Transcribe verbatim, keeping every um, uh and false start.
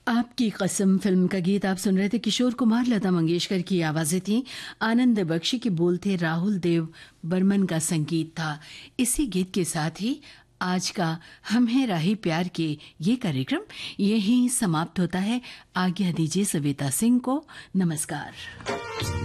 आपकी कसम फिल्म का गीत आप सुन रहे थे। किशोर कुमार, लता मंगेशकर की आवाजें थी, आनंद बख्शी के बोल थे, राहुल देव बर्मन का संगीत था। इसी गीत के साथ ही आज का हम हैं राही प्यार के ये कार्यक्रम यहीं समाप्त होता है। आज्ञा दीजिए सविता सिंह को। नमस्कार।